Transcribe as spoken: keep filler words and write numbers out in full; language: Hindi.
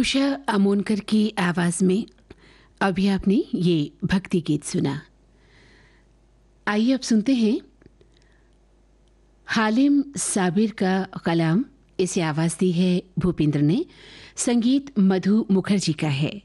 उषा अमोनकर की आवाज में अभी आपने ये भक्ति गीत सुना। आइए अब सुनते हैं हालिम साबिर का कलाम। इसे आवाज दी है भूपेंद्र ने, संगीत मधु मुखर्जी का है।